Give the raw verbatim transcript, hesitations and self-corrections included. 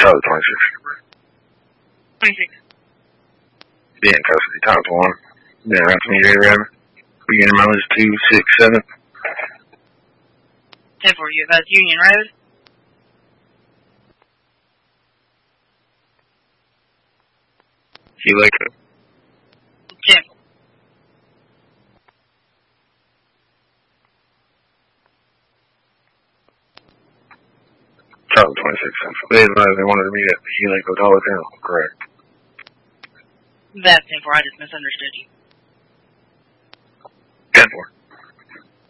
Charlie twenty-six. twenty-six. Be in custody. Times one. Been around to me, Ray Rabbit. Beginning mileage two six seven. ten four, you advise Union Road. See you later. ten four. Charlie twenty-six Central. They advised they wanted to meet at the Helico Dollar General. Correct. That's ten four, I just misunderstood you.